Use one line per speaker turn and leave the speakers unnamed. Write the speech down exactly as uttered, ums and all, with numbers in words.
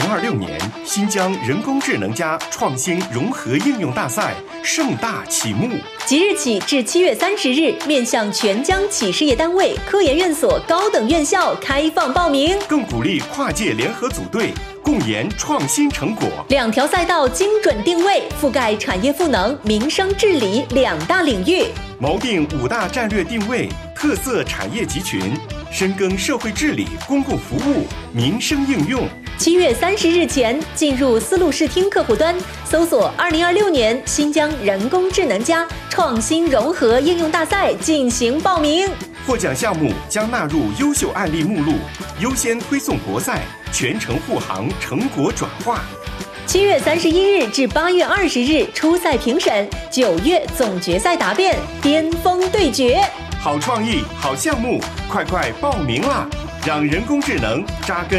二六年新疆人工智能加创新融合应用大赛盛大启幕。
即日起至七月三十日，面向全疆企事业单位、科研院所高等院校开放报名，
更鼓励跨界联合组队，共研创新成果。
两条赛道精准定位，覆盖产业赋能、民生治理两大领域，
锚定五大战略定位、特色产业集群，深耕社会治理、公共服务、民生应用。
七月三十日前进入丝路视听客户端，搜索二零二六年新疆人工智能加创新融合应用大赛进行报名。
获奖项目将纳入优秀案例目录，优先推送国赛，全程护航成果转化。
七月三十一日至八月二十日初赛评审，九月总决赛答辩，巅峰对决。
好创意，好项目，快快报名啦！让人工智能扎根